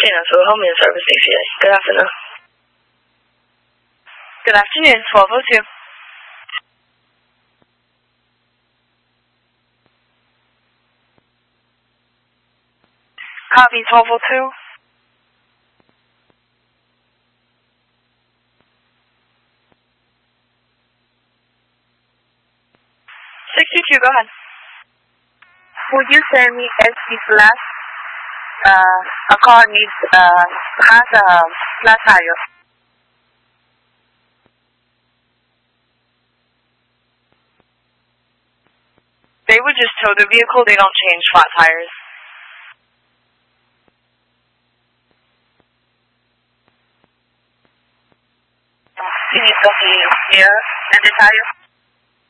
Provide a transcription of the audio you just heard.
Finance or Home Service ACA. Good afternoon. Good afternoon, 1202. Copy 1202. 62, go ahead. Would you send me SD flash? A car has a flat tire. They would just tow the vehicle, they don't change flat tires. Can you tell me air and the tire?